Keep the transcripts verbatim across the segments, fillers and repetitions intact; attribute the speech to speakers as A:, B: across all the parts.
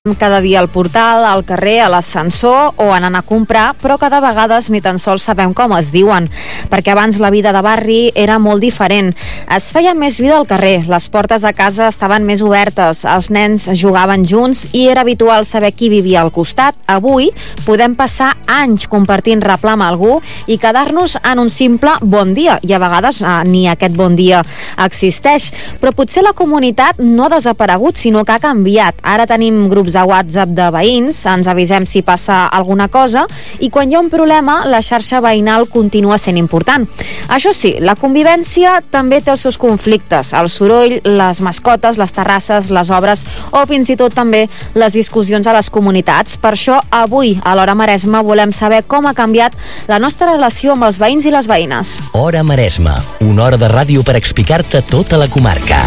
A: Cada dia al portal, al carrer, a l'ascensor o anant a comprar, però cada vegada ni tan sols sabem com es diuen, perquè abans la vida de barri era molt diferent. Es feia més vida al carrer, les portes a casa estaven més obertes, els nens jugaven junts i era habitual saber qui vivia al costat. Avui podem passar anys compartint replà amb algú i quedar-nos en un simple bon dia, i a vegades eh, ni aquest bon dia existeix. Però potser la comunitat no ha desaparegut, sinó que ha canviat. Ara tenim grups de WhatsApp de veïns, ens avisem si passa alguna cosa, i quan hi ha un problema, la xarxa veïnal continua sent important. Això sí, la convivència també té els seus conflictes, el soroll, les mascotes, les terrasses, les obres o fins i tot també les discussions a les comunitats. Per això, avui, a l'Hora Maresma, volem saber com ha canviat la nostra relació amb els veïns i les veïnes.
B: Hora Maresma, una hora de ràdio per explicar-te tota la comarca.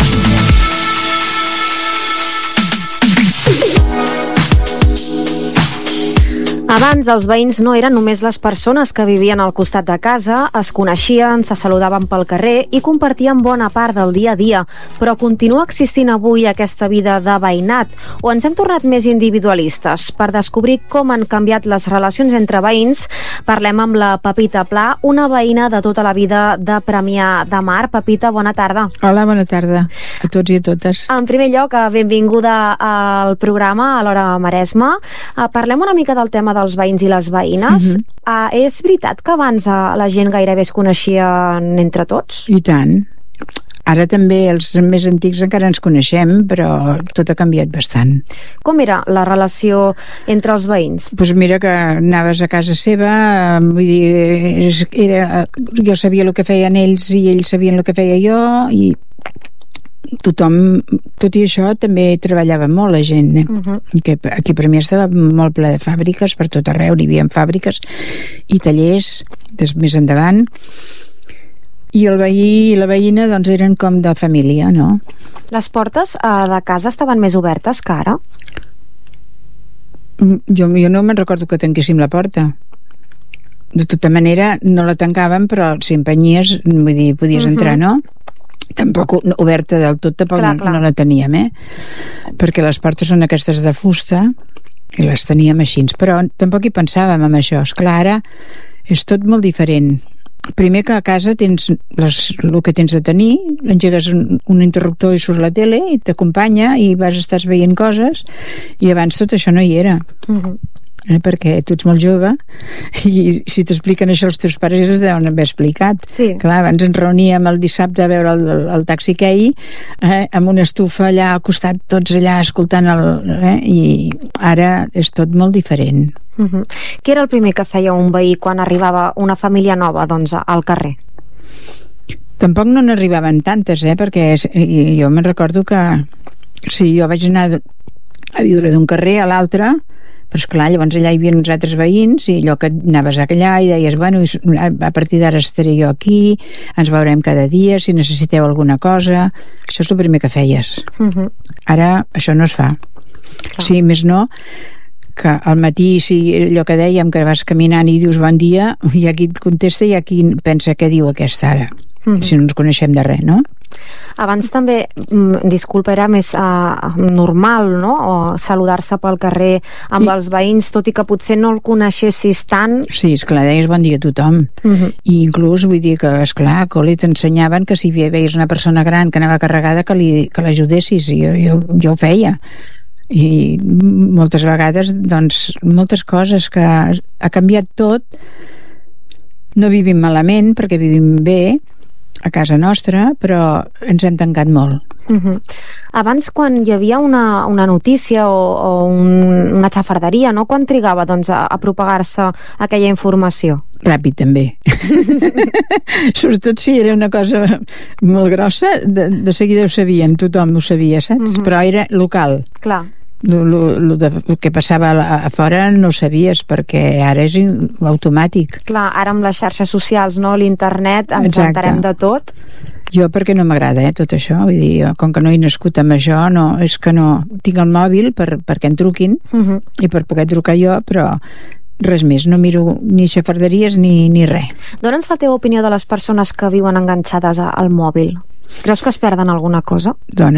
A: Abans els veïns no eren només les persones que vivien al costat de casa, es coneixien, se saludaven pel carrer i compartien bona part del dia a dia, però continua existint avui aquesta vida de veïnat, o ens hem tornat més individualistes? Per descobrir com han canviat les relacions entre veïns, parlem amb la Pepita Pla, una veïna de tota la vida de Premià de Mar. Pepita, bona tarda.
C: Hola, bona tarda a tots i a totes.
A: En primer lloc, benvinguda al programa, a l'Hora Maresma. Parlem una mica del tema dels veïns i les veïnes. Uh-huh. uh, és veritat que abans uh, la gent gairebé es coneixien entre tots?
C: I tant. Ara també els més antics encara ens coneixem, però tot ha canviat bastant.
A: Com era la relació entre els veïns?
C: Doncs pues mira que anaves a casa seva, vull dir, era, jo sabia el que feien ells i ells sabien el que feia jo, i tothom, tot i això també treballava molt la gent, eh? Uh-huh. que aquí per mi estava molt ple de fàbriques per tot arreu, hi havia fàbriques i tallers des, més endavant, i el veí i la veïna doncs eren com de família, no?
A: Les portes eh, de casa estaven més obertes que ara?
C: Jo, jo no me'n recordo que tanquéssim la porta. De tota manera no la tancàvem, però si empenyies, vull dir, podies uh-huh. entrar, no? Tampoc oberta del tot, tampoc clar, no, clar. no la teníem, eh? Perquè les portes són aquestes de fusta i les teníem així, però tampoc hi pensàvem en això. Esclar, ara és tot molt diferent. Primer que a casa tens les, el que tens de tenir, engegues un, un interruptor i surt la tele i t'acompanya i vas, estàs veient coses, i abans tot això no hi era. Uh-huh. Eh, perquè tu ets molt jove i si t'expliquen això els teus pares ja t'ho deuen haver explicat.
A: Sí.
C: Clar, abans ens reuníem el dissabte a veure el, el, el Taxi Key, eh, amb una estufa allà al costat, tots allà escoltant el, eh, i ara és tot molt diferent.
A: Uh-huh. Què era el primer que feia un veí quan arribava una família nova, doncs, al carrer?
C: Tampoc no n'arribaven tantes, eh, perquè jo me'n recordo que si jo vaig anar a viure d'un carrer a l'altre, però esclar, llavors allà hi havia uns altres veïns i allò que anaves allà i deies, bueno, a partir d'ara estaré jo aquí, ens veurem cada dia, si necessiteu alguna cosa. Això és el primer que feies. Uh-huh. Ara això no es fa. Clar. Sí, més no que al matí, si allò que dèiem, que vas caminant i dius bon dia, hi ha qui et contesta i hi ha qui pensa què diu aquesta ara. Uh-huh. Si no ens coneixem de res, no?
A: Abans també, disculpa, era més uh, normal, no?, o saludar-se pel carrer amb I... els veïns, tot i que potser no el coneixessis tant.
C: Sí, esclar, deies bon dia a tothom. Uh-huh. I inclús vull dir que, esclar, a col·le t'ensenyaven que si veies una persona gran que anava carregada que, li, que l'ajudessis, i jo, jo, jo ho feia. I moltes vegades, doncs, moltes coses que ha canviat tot. No vivim malament perquè vivim bé a casa nostra, però ens hem tancat molt.
A: Uh-huh. Abans, quan hi havia una, una notícia o, o un, una xafarderia, no? Quan trigava, doncs, a, a propagar-se aquella informació?
C: Ràpid, també. Sobretot si era una cosa molt grossa, de, de seguida ho sabien, tothom ho sabia, saps? Uh-huh. Però era local.
A: Clar.
C: El que passava a fora no ho sabies, perquè ara és automàtic.
A: Clar, ara amb les xarxes socials, no, l'internet, ens
C: Exacte.
A: enterem de tot.
C: Jo perquè no m'agrada, eh, tot això, vull dir, jo, com que no he nascut amb això, no, és que no, tinc el mòbil per, perquè em truquin, uh-huh. i per poder trucar jo, però res més, no miro ni xafarderies ni, ni res.
A: Dona'ns la teva opinió de les persones que viuen enganxades al mòbil. Creus que es perden alguna cosa?
C: Doncs